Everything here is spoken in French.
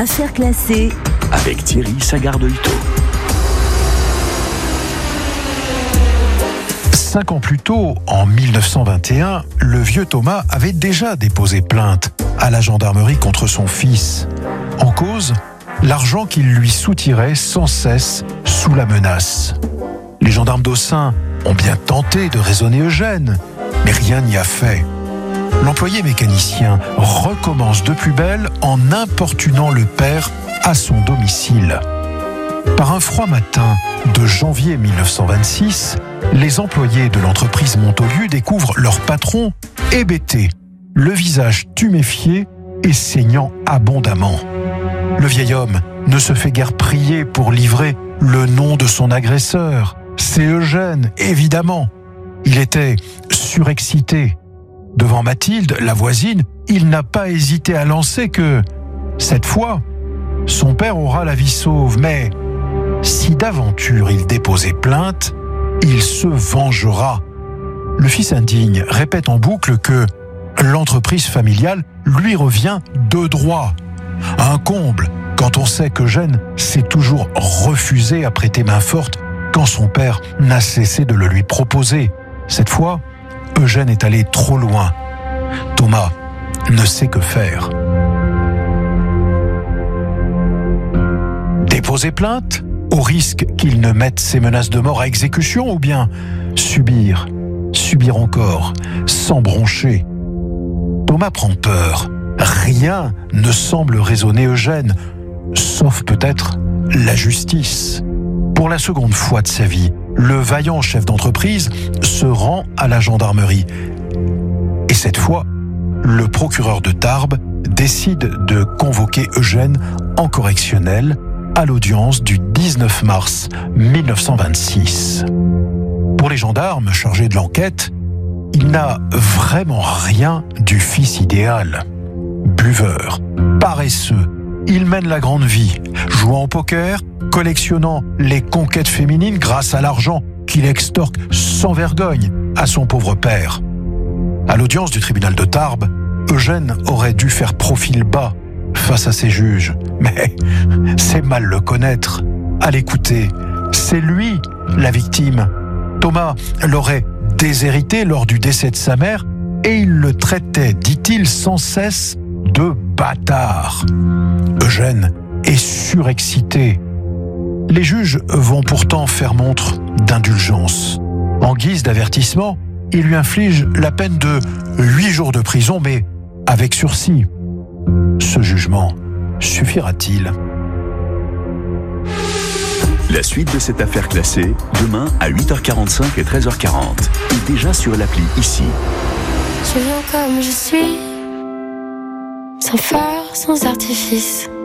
Affaires classées avec Thierry Sagardolito. 5 ans plus tôt, en 1921, le vieux Thomas avait déjà déposé plainte à la gendarmerie contre son fils. En cause, l'argent qu'il lui soutirait sans cesse sous la menace. Les gendarmes d'Aussin ont bien tenté de raisonner Eugène, mais rien n'y a fait. L'employé mécanicien recommence de plus belle en importunant le père à son domicile. Par un froid matin de janvier 1926, les employés de l'entreprise Montaulieu découvrent leur patron hébété, le visage tuméfié et saignant abondamment. Le vieil homme ne se fait guère prier pour livrer le nom de son agresseur. C'est Eugène, évidemment. Il était surexcité. Devant Mathilde, la voisine, il n'a pas hésité à lancer que, cette fois, son père aura la vie sauve. Mais si d'aventure il déposait plainte, il se vengera. Le fils indigne répète en boucle que l'entreprise familiale lui revient de droit. Un comble quand on sait qu'Eugène s'est toujours refusé à prêter main forte quand son père n'a cessé de le lui proposer. Cette fois, Eugène est allé trop loin. Thomas ne sait que faire. Déposer plainte, au risque qu'il ne mette ses menaces de mort à exécution, ou bien subir encore, sans broncher. Thomas prend peur. Rien ne semble raisonner Eugène, sauf peut-être la justice. Pour la seconde fois de sa vie, le vaillant chef d'entreprise se rend à la gendarmerie. Et cette fois, le procureur de Tarbes décide de convoquer Eugène en correctionnel à l'audience du 19 mars 1926. Pour les gendarmes chargés de l'enquête, il n'a vraiment rien du fils idéal. Buveur, paresseux, il mène la grande vie, jouant au poker, collectionnant les conquêtes féminines grâce à l'argent qu'il extorque sans vergogne à son pauvre père. À l'audience du tribunal de Tarbes, Eugène aurait dû faire profil bas face à ses juges. Mais c'est mal le connaître. À l'écouter, c'est lui la victime. Thomas l'aurait déshérité lors du décès de sa mère et il le traitait, dit-il sans cesse, de bâtard. Eugène est surexcité. Les juges vont pourtant faire montre d'indulgence. En guise d'avertissement, ils lui infligent la peine de 8 jours de prison, mais avec sursis. Ce jugement suffira-t-il ? La suite de cette affaire classée, demain à 8h45 et 13h40. Et déjà sur l'appli ici. Je viens comme je suis, sans phare, sans artifice.